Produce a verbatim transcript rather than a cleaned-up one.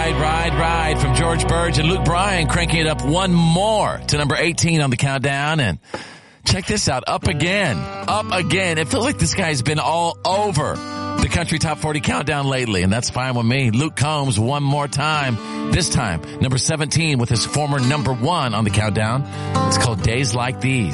Ride, Ride, Ride from George Burge and Luke Bryan, cranking it up one more to number eighteen on the countdown. And check this out, up again, up again. It feels like this guy's been all over the country top forty countdown lately, and that's fine with me. Luke Combs one more time, this time number seventeen with his former number one on the countdown. It's called Days Like These.